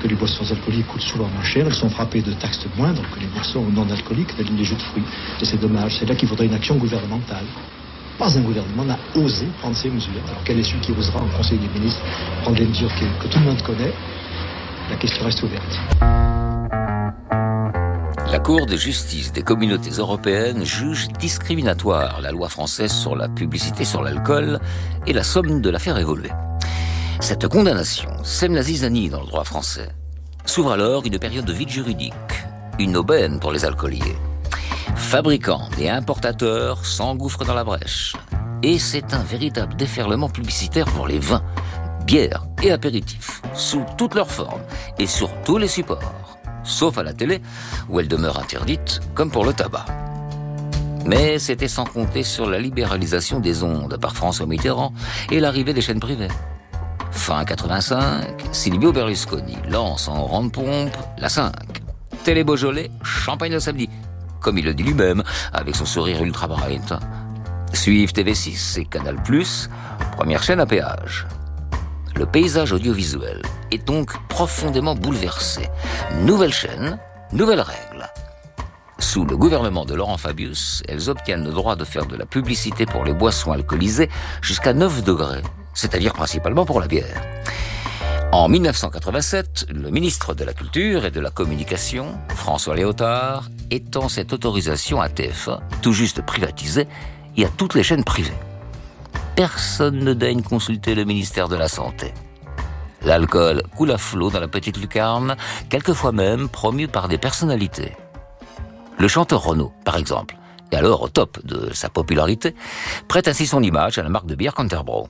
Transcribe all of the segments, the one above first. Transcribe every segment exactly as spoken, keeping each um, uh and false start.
que les boissons alcooliques coûtent souvent moins cher, elles sont frappées de taxes moindres que les boissons non alcooliques, telles les jus de fruits. Et c'est dommage, c'est là qu'il faudrait une action gouvernementale. Pas un gouvernement n'a osé prendre ces mesures. Alors quel est celui qui osera en Conseil des ministres prendre les mesures que, que tout le monde connaît? La question reste ouverte. La Cour de justice des communautés européennes juge discriminatoire la loi française sur la publicité sur l'alcool et la somme de l'affaire évoluée. Cette condamnation sème la zizanie dans le droit français. S'ouvre alors une période de vide juridique, une aubaine pour les alcooliers. Fabricants et importateurs s'engouffrent dans la brèche. Et c'est un véritable déferlement publicitaire pour les vins, bières et apéritifs, sous toutes leurs formes et sur tous les supports, sauf à la télé, où elle demeure interdite, comme pour le tabac. Mais c'était sans compter sur la libéralisation des ondes par François Mitterrand et l'arrivée des chaînes privées. Fin quatre-vingt-cinq, Silvio Berlusconi lance en grande pompe la cinq. Télé Beaujolais, champagne le samedi, comme il le dit lui-même, avec son sourire ultra bright. Suivent T V six et Canal plus, première chaîne à péage. Le paysage audiovisuel est donc profondément bouleversé. Nouvelle chaîne, nouvelles règles. Sous le gouvernement de Laurent Fabius, elles obtiennent le droit de faire de la publicité pour les boissons alcoolisées jusqu'à neuf degrés, c'est-à-dire principalement pour la bière. En dix-neuf cent quatre-vingt-sept, le ministre de la Culture et de la Communication, François Léotard, étend cette autorisation à T F un, tout juste privatisée, et à toutes les chaînes privées. Personne ne daigne consulter le ministère de la Santé. L'alcool coule à flot dans la petite lucarne, quelquefois même promu par des personnalités. Le chanteur Renaud, par exemple, et alors au top de sa popularité, prête ainsi son image à la marque de bière Canterbro.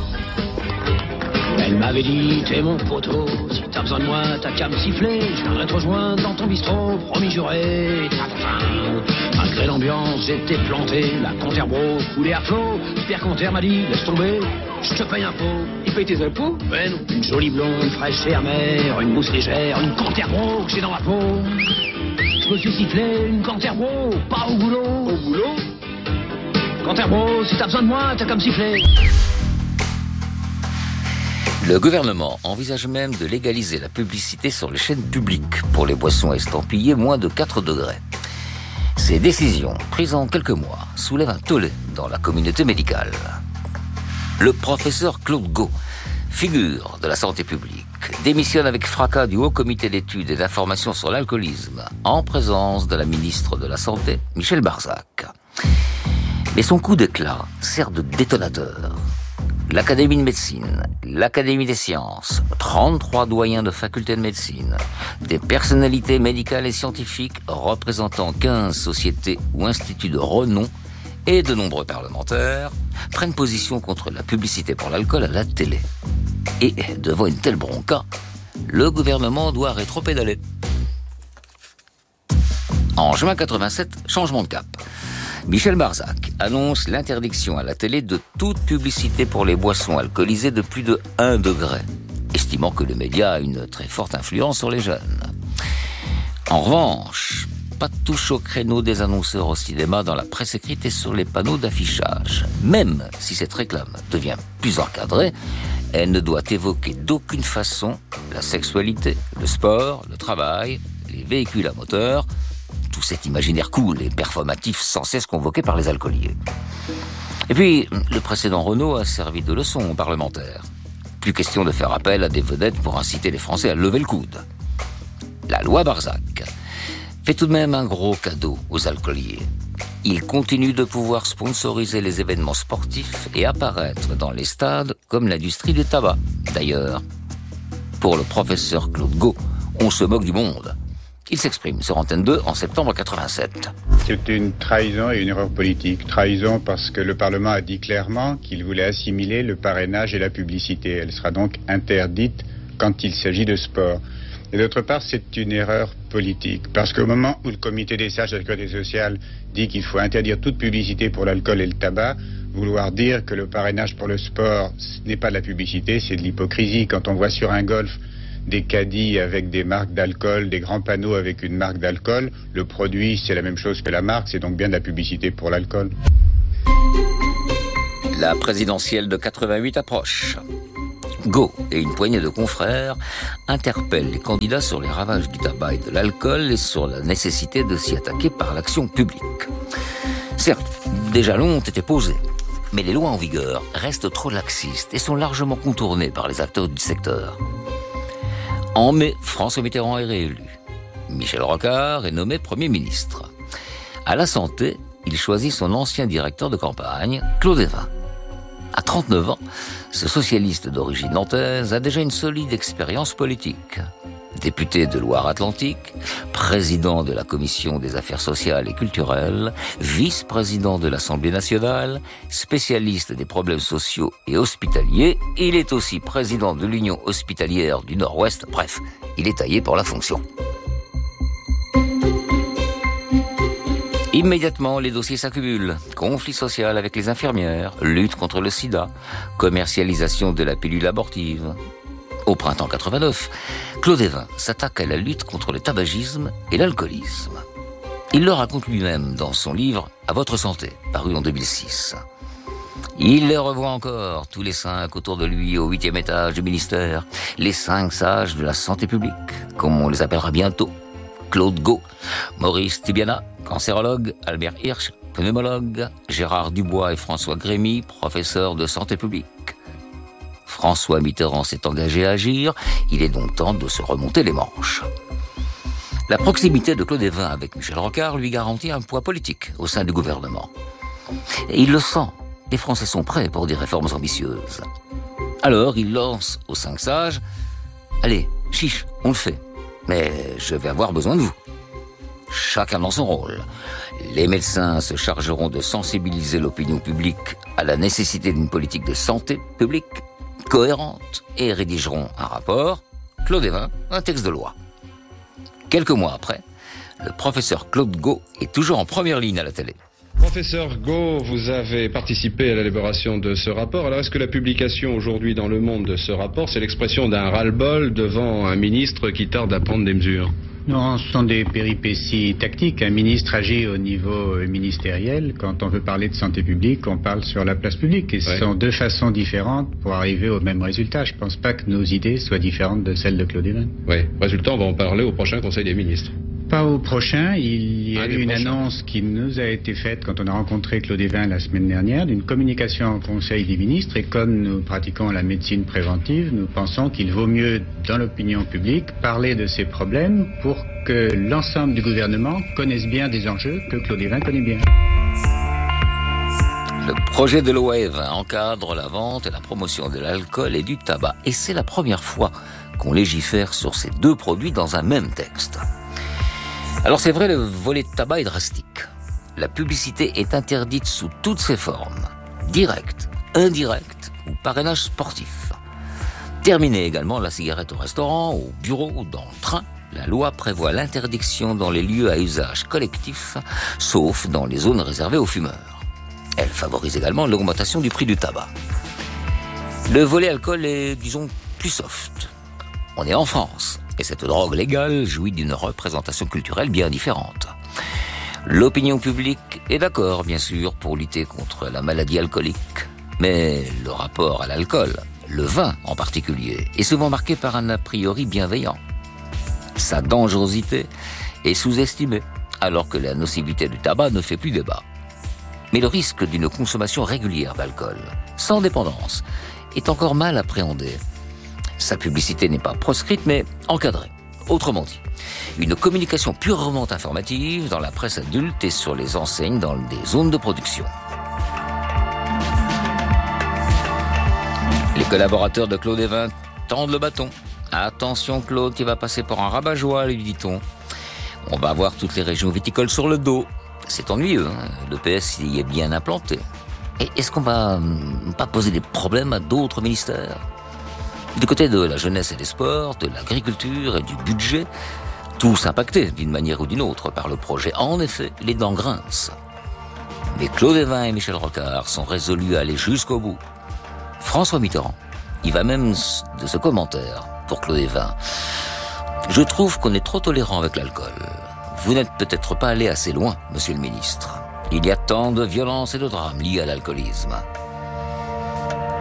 Elle m'avait dit, t'es mon poteau, si t'as besoin de moi, t'as qu'à me siffler, je viendrai te rejoindre dans ton bistrot, promis juré, ta fin. Malgré l'ambiance, j'étais planté, la Canterbro coulait à flot, Pierre Canter m'a dit, laisse tomber, je te paye un pot. Il paye tes impôts? Ouais, non. Une jolie blonde, fraîche et amère, une mousse légère, une Canterbro que j'ai dans ma peau. Je me suis sifflé, une Canterbro, pas au boulot. Au boulot? Canterbro, si t'as besoin de moi, t'as qu'à me siffler. Le gouvernement envisage même de légaliser la publicité sur les chaînes publiques pour les boissons estampillées moins de quatre degrés. Ces décisions, prises en quelques mois, soulèvent un tollé dans la communauté médicale. Le professeur Claude Gau, figure de la santé publique, démissionne avec fracas du Haut Comité d'études et d'information sur l'alcoolisme, en présence de la ministre de la Santé, Michel Barzac. Mais son coup d'éclat sert de détonateur. L'Académie de médecine, l'Académie des sciences, trente-trois doyens de facultés de médecine, des personnalités médicales et scientifiques représentant quinze sociétés ou instituts de renom et de nombreux parlementaires prennent position contre la publicité pour l'alcool à la télé. Et devant une telle bronca, le gouvernement doit rétropédaler. En juin quatre-vingt-sept, changement de cap. Michel Barzac annonce l'interdiction à la télé de toute publicité pour les boissons alcoolisées de plus de un degré, estimant que le média a une très forte influence sur les jeunes. En revanche, pas de touche au créneau des annonceurs au cinéma, dans la presse écrite et sur les panneaux d'affichage. Même si cette réclame devient plus encadrée, elle ne doit évoquer d'aucune façon la sexualité, le sport, le travail, les véhicules à moteur, tout cet imaginaire cool et performatif sans cesse convoqué par les alcooliers. Et puis, le précédent Renault a servi de leçon aux parlementaires. Plus question de faire appel à des vedettes pour inciter les Français à lever le coude. La loi Barzac fait tout de même un gros cadeau aux alcooliers. Ils continuent de pouvoir sponsoriser les événements sportifs et apparaître dans les stades comme l'industrie du tabac. D'ailleurs, pour le professeur Claude Gau, on se moque du monde. Il s'exprime sur Antenne deux en septembre quatre-vingt-sept. C'est une trahison et une erreur politique. Trahison parce que le Parlement a dit clairement qu'il voulait assimiler le parrainage et la publicité. Elle sera donc interdite quand il s'agit de sport. Et d'autre part, c'est une erreur politique. Parce qu'au moment où le comité des sages de la sécurité sociale dit qu'il faut interdire toute publicité pour l'alcool et le tabac, vouloir dire que le parrainage pour le sport, ce n'est pas de la publicité, c'est de l'hypocrisie. Quand on voit sur un golf des caddies avec des marques d'alcool, des grands panneaux avec une marque d'alcool, le produit, c'est la même chose que la marque, c'est donc bien de la publicité pour l'alcool. La présidentielle de quatre-vingt-huit approche. Gault et une poignée de confrères interpellent les candidats sur les ravages du tabac et de l'alcool et sur la nécessité de s'y attaquer par l'action publique. Certes, des jalons ont été posés, mais les lois en vigueur restent trop laxistes et sont largement contournées par les acteurs du secteur. En mai, François Mitterrand est réélu. Michel Rocard est nommé Premier ministre. À la santé, il choisit son ancien directeur de campagne, Claude Évin. À trente-neuf ans, ce socialiste d'origine nantaise a déjà une solide expérience politique. Député de Loire-Atlantique, président de la Commission des affaires sociales et culturelles, vice-président de l'Assemblée nationale, spécialiste des problèmes sociaux et hospitaliers, il est aussi président de l'Union hospitalière du Nord-Ouest. Bref, il est taillé pour la fonction. Immédiatement, les dossiers s'accumulent. Conflit social avec les infirmières, lutte contre le sida, commercialisation de la pilule abortive. Au printemps quatre-vingt-neuf, Claude Évin s'attaque à la lutte contre le tabagisme et l'alcoolisme. Il le raconte lui-même dans son livre « À votre santé », paru en deux mille six. Il les revoit encore, tous les cinq autour de lui au huitième étage du ministère, les cinq sages de la santé publique, comme on les appellera bientôt. Claude Gault, Maurice Tibiana, cancérologue, Albert Hirsch, pneumologue, Gérard Dubois et François Grémy, professeurs de santé publique. François Mitterrand s'est engagé à agir, il est donc temps de se remonter les manches. La proximité de Claude Évin avec Michel Rocard lui garantit un poids politique au sein du gouvernement. Et il le sent, les Français sont prêts pour des réformes ambitieuses. Alors il lance aux cinq sages « Allez, chiche, on le fait, mais je vais avoir besoin de vous ». Chacun dans son rôle. Les médecins se chargeront de sensibiliser l'opinion publique à la nécessité d'une politique de santé publique cohérente et rédigeront un rapport, Claude Évin, un texte de loi. Quelques mois après, le professeur Claude Gault est toujours en première ligne à la télé. Professeur Gault, vous avez participé à l'élaboration de ce rapport. Alors est-ce que la publication aujourd'hui dans Le Monde de ce rapport, c'est l'expression d'un ras-le-bol devant un ministre qui tarde à prendre des mesures ? Non, ce sont des péripéties tactiques. Un ministre agit au niveau ministériel. Quand on veut parler de santé publique, on parle sur la place publique. Et ce ouais. sont deux façons différentes pour arriver au même résultat. Je ne pense pas que nos idées soient différentes de celles de Claude Évin. Oui, résultat, on va en parler au prochain Conseil des ministres. Pas au prochain. Il y a ah, eu une prochains. annonce qui nous a été faite quand on a rencontré Claude Évin la semaine dernière d'une communication au Conseil des ministres. Et comme nous pratiquons la médecine préventive, nous pensons qu'il vaut mieux, dans l'opinion publique, parler de ces problèmes pour que l'ensemble du gouvernement connaisse bien des enjeux que Claude Évin connaît bien. Le projet de loi Évin encadre la vente et la promotion de l'alcool et du tabac. Et c'est la première fois qu'on légifère sur ces deux produits dans un même texte. Alors c'est vrai, le volet de tabac est drastique. La publicité est interdite sous toutes ses formes. Directe, indirecte ou parrainage sportif. Terminée également la cigarette au restaurant, au bureau ou dans le train. La loi prévoit l'interdiction dans les lieux à usage collectif, sauf dans les zones réservées aux fumeurs. Elle favorise également l'augmentation du prix du tabac. Le volet alcool est, disons, plus soft. On est en France. Et cette drogue légale jouit d'une représentation culturelle bien différente. L'opinion publique est d'accord, bien sûr, pour lutter contre la maladie alcoolique. Mais le rapport à l'alcool, le vin en particulier, est souvent marqué par un a priori bienveillant. Sa dangerosité est sous-estimée, alors que la nocivité du tabac ne fait plus débat. Mais le risque d'une consommation régulière d'alcool, sans dépendance, est encore mal appréhendé. Sa publicité n'est pas proscrite, mais encadrée. Autrement dit, une communication purement informative dans la presse adulte et sur les enseignes dans des zones de production. Les collaborateurs de Claude Évin tendent le bâton. Attention Claude, qui va passer pour un rabat-joie, lui dit-on. On va avoir toutes les régions viticoles sur le dos. C'est ennuyeux, hein, le P S y est bien implanté. Et est-ce qu'on va hum, pas poser des problèmes à d'autres ministères ? Du côté de la jeunesse et des sports, de l'agriculture et du budget, tous impactés d'une manière ou d'une autre par le projet. En effet, les dents grincent. Mais Claude Évin et Michel Rocard sont résolus à aller jusqu'au bout. François Mitterrand, il va même de ce commentaire pour Claude Évin. Je trouve qu'on est trop tolérant avec l'alcool. Vous n'êtes peut-être pas allé assez loin, monsieur le ministre. Il y a tant de violences et de drames liés à l'alcoolisme.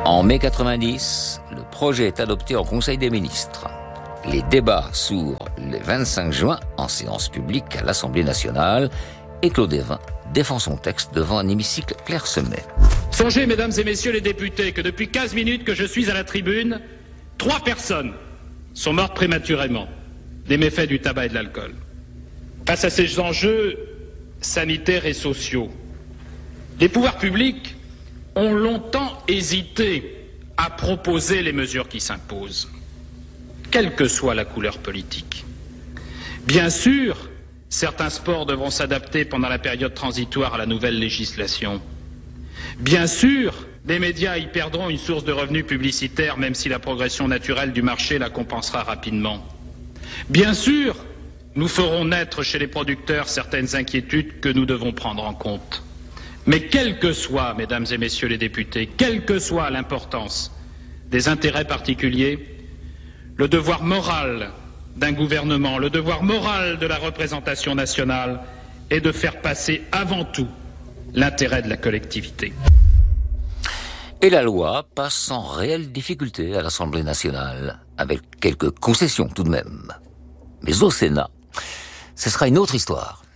En mai quatre-vingt-dix, le projet est adopté en Conseil des ministres. Les débats s'ouvrent le vingt-cinq juin en séance publique à l'Assemblée nationale et Claude Évin défend son texte devant un hémicycle clairsemé. Songez, mesdames et messieurs les députés, que depuis quinze minutes que je suis à la tribune, trois personnes sont mortes prématurément des méfaits du tabac et de l'alcool. Face à ces enjeux sanitaires et sociaux, les pouvoirs publics ont longtemps hésité à proposer les mesures qui s'imposent, quelle que soit la couleur politique. Bien sûr, certains sports devront s'adapter pendant la période transitoire à la nouvelle législation. Bien sûr, les médias y perdront une source de revenus publicitaires, même si la progression naturelle du marché la compensera rapidement. Bien sûr, nous ferons naître chez les producteurs certaines inquiétudes que nous devons prendre en compte. Mais quelle que soit, mesdames et messieurs les députés, quelle que soit l'importance des intérêts particuliers, le devoir moral d'un gouvernement, le devoir moral de la représentation nationale est de faire passer avant tout l'intérêt de la collectivité. Et la loi passe sans réelle difficulté à l'Assemblée nationale, avec quelques concessions tout de même. Mais au Sénat, ce sera une autre histoire.